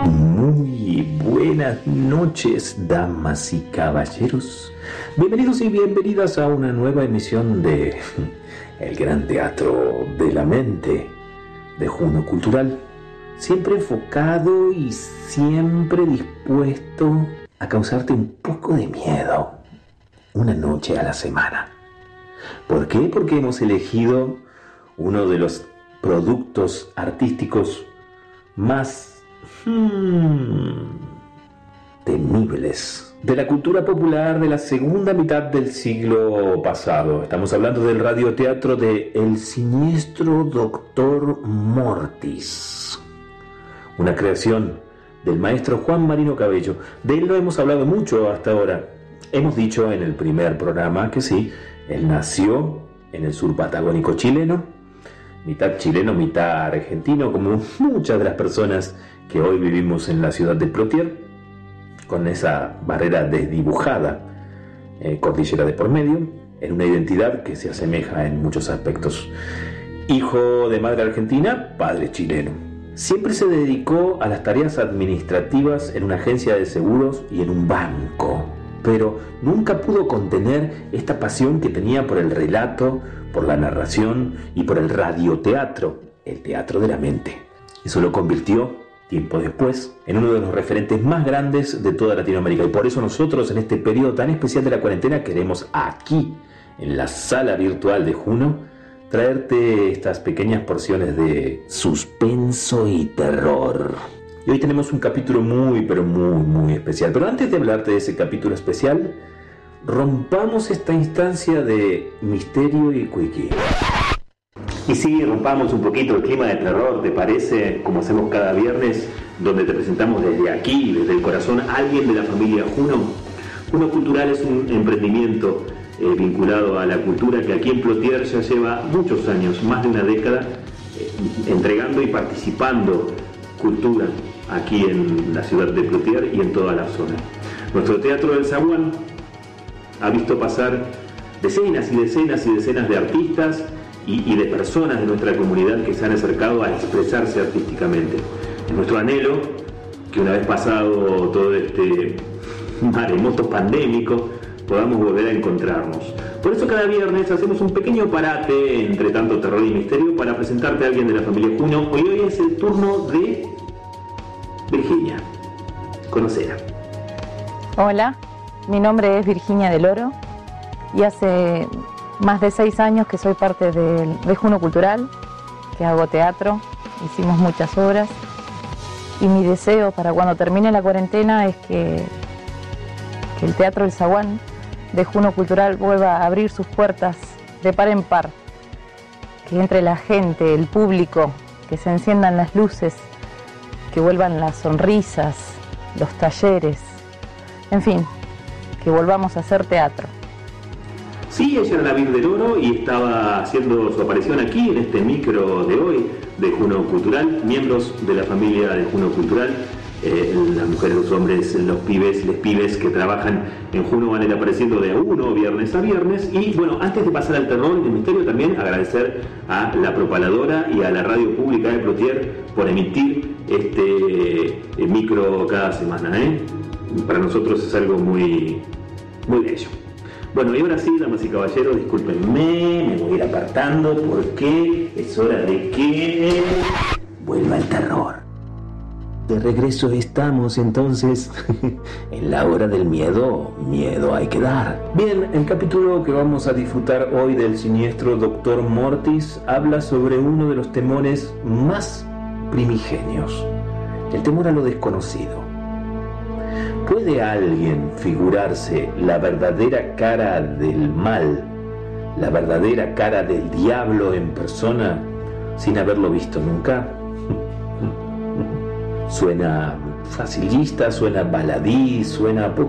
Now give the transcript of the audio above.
Muy buenas noches, damas y caballeros. Bienvenidos y bienvenidas a una nueva emisión de El Gran Teatro de la Mente de Juno Cultural. Siempre enfocado y siempre dispuesto a causarte un poco de miedo una noche a la semana. ¿Por qué? Porque hemos elegido uno de los productos artísticos más temibles de la cultura popular de la segunda mitad del siglo pasado. Estamos hablando del radioteatro de El Siniestro Doctor Mortis, una creación del maestro Juan Marino Cabello. De él no hemos hablado mucho hasta ahora. Hemos dicho en el primer programa que sí, él nació en el sur patagónico chileno, mitad chileno, mitad argentino, como muchas de las personas que hoy vivimos en la ciudad de Plotier, con esa barrera desdibujada, cordillera de por medio, en una identidad que se asemeja en muchos aspectos. Hijo de madre argentina, padre chileno. Siempre se dedicó a las tareas administrativas en una agencia de seguros y en un banco, pero nunca pudo contener esta pasión que tenía por el relato, por la narración y por el radioteatro, el teatro de la mente. Eso lo convirtió, tiempo después, en uno de los referentes más grandes de toda Latinoamérica. Y por eso nosotros, en este periodo tan especial de la cuarentena, queremos aquí, en la sala virtual de Juno, traerte estas pequeñas porciones de suspenso y terror. Y hoy tenemos un capítulo muy especial. Pero antes de hablarte de ese capítulo especial, rompamos esta instancia de misterio y quickie. Y sí, rompamos un poquito el clima de terror, ¿te parece? Como hacemos cada viernes, donde te presentamos desde aquí, desde el corazón, a alguien de la familia Juno. Juno Cultural es un emprendimiento vinculado a la cultura que aquí en Plotier ya lleva muchos años, más de una década, entregando y participando cultura aquí en la ciudad de Plotier y en toda la zona. Nuestro Teatro del Zaguán ha visto pasar decenas y decenas y decenas de artistas y de personas de nuestra comunidad que se han acercado a expresarse artísticamente. Es nuestro anhelo que una vez pasado todo este maremoto pandémico podamos volver a encontrarnos. Por eso cada viernes hacemos un pequeño parate entre tanto terror y misterio para presentarte a alguien de la familia Juno. Hoy es el turno de Virginia. Conocela. Hola, mi nombre es Virginia del Oro y hace más de 6 años que soy parte de Juno Cultural, que hago teatro, hicimos muchas obras y mi deseo para cuando termine la cuarentena es que el Teatro del Zaguán de Juno Cultural vuelva a abrir sus puertas de par en par, que entre la gente, el público, que se enciendan las luces, que vuelvan las sonrisas, los talleres, en fin, que volvamos a hacer teatro. Sí, ella era la Vir del Oro y estaba haciendo su aparición aquí en este micro de hoy de Juno Cultural, miembros de la familia de Juno Cultural, las mujeres, los hombres, los pibes, les pibes que trabajan en Juno van a ir apareciendo de a uno, viernes a viernes. Y bueno, antes de pasar al terror y al misterio, también agradecer a la propaladora y a la radio pública de Plotier por emitir este micro cada semana. Para nosotros es algo muy bello. Bueno, y ahora sí, damas y caballeros, discúlpenme, me voy a ir apartando porque es hora de que vuelva el terror. De regreso estamos entonces en la hora del miedo hay que dar. Bien, el capítulo que vamos a disfrutar hoy del siniestro Doctor Mortis habla sobre uno de los temores más primigenios, el temor a lo desconocido. ¿Puede alguien figurarse la verdadera cara del mal, la verdadera cara del diablo en persona, sin haberlo visto nunca? Suena facilista, suena baladí, suena poco